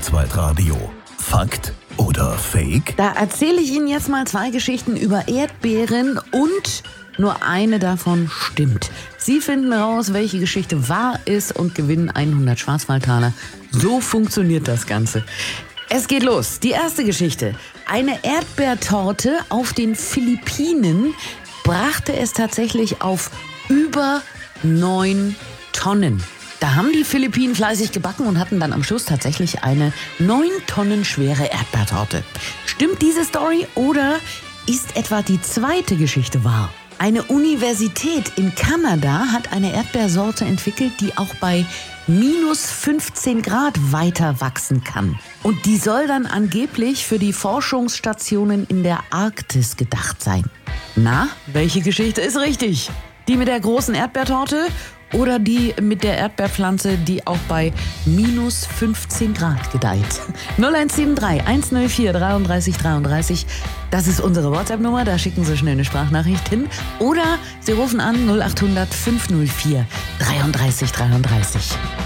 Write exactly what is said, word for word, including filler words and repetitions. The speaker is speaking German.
Schwarzwaldradio. Fakt oder Fake? Da erzähle ich Ihnen jetzt mal zwei Geschichten über Erdbeeren und nur eine davon stimmt. Sie finden raus, welche Geschichte wahr ist und gewinnen hundert Schwarzwaldtaler. So funktioniert das Ganze. Es geht los. Die erste Geschichte. Eine Erdbeertorte auf den Philippinen brachte es tatsächlich auf über neun Tonnen. Da haben die Philippinen fleißig gebacken und hatten dann am Schluss tatsächlich eine neun Tonnen schwere Erdbeertorte. Stimmt diese Story oder ist etwa die zweite Geschichte wahr? Eine Universität in Kanada hat eine Erdbeersorte entwickelt, die auch bei minus fünfzehn Grad weiter wachsen kann. Und die soll dann angeblich für die Forschungsstationen in der Arktis gedacht sein. Na, welche Geschichte ist richtig? Die mit der großen Erdbeertorte oder die mit der Erdbeerpflanze, die auch bei minus fünfzehn Grad gedeiht? null eins sieben drei eins null vier dreiunddreißig dreiunddreißig. Das ist unsere WhatsApp-Nummer, da schicken Sie schnell eine Sprachnachricht hin. Oder Sie rufen an null acht hundert fünf null vier dreiunddreißig dreiunddreißig.